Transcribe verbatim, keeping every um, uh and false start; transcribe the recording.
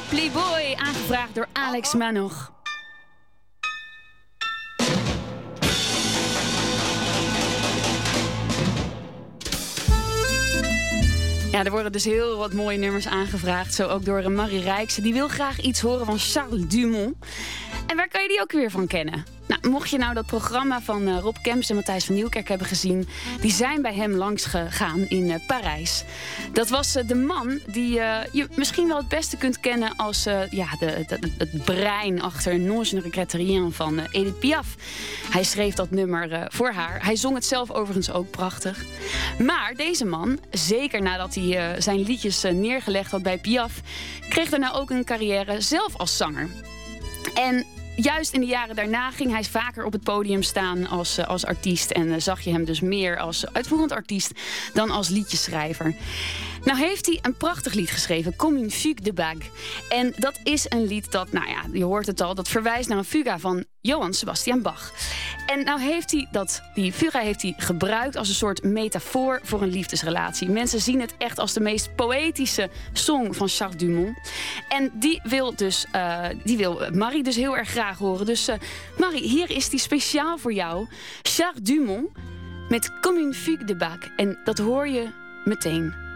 Playboy, aangevraagd door Alex Manoch. Ja, er worden dus heel wat mooie nummers aangevraagd. Zo ook door Marie Rijkse. Die wil graag iets horen van Charles Dumont. En waar kan je die ook weer van kennen? Nou, mocht je nou dat programma van uh, Rob Kemps en Matthijs van Nieuwkerk hebben gezien... die zijn bij hem langs gegaan in uh, Parijs. Dat was uh, de man die uh, je misschien wel het beste kunt kennen... als uh, ja, de, de, het brein achter Non je ne regrette rien van uh, Edith Piaf. Hij schreef dat nummer uh, voor haar. Hij zong het zelf overigens ook prachtig. Maar deze man, zeker nadat hij uh, zijn liedjes uh, neergelegd had bij Piaf... kreeg daarna ook een carrière zelf als zanger. En... juist in de jaren daarna ging hij vaker op het podium staan als, uh, als artiest. En uh, zag je hem dus meer als uitvoerend artiest dan als liedjeschrijver. Nou heeft hij een prachtig lied geschreven, Comme une fugue de bague. En dat is een lied dat, nou ja, je hoort het al, dat verwijst naar een fuga van Johann Sebastian Bach. En nou heeft hij dat, die fuga heeft hij gebruikt als een soort metafoor voor een liefdesrelatie. Mensen zien het echt als de meest poëtische song van Charles Dumont. En die wil dus, uh, die wil Marie dus heel erg graag horen. Dus uh, Marie, hier is die speciaal voor jou. Charles Dumont met Comme une fugue de bague. En dat hoor je meteen.